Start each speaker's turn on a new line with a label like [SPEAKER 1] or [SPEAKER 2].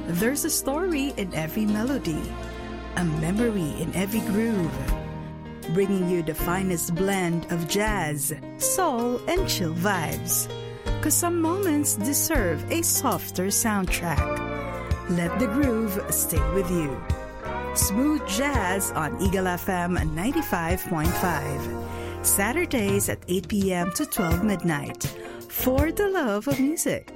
[SPEAKER 1] There's a story in every melody, a memory in every groove, bringing you the finest blend of jazz, soul, and chill vibes. 'Cause some moments deserve a softer soundtrack. Let the groove stay with you. Smooth Jazz on Eagle FM 95.5. Saturdays at 8 p.m. to 12 midnight. For the love of music.